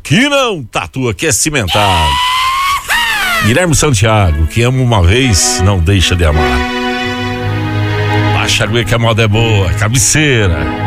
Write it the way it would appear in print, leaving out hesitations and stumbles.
Aqui não, Tatu, aqui é cimentado. Guilherme Santiago, quem ama uma vez, não deixa de amar. Baixa a aguinha que a moda é boa, cabeceira.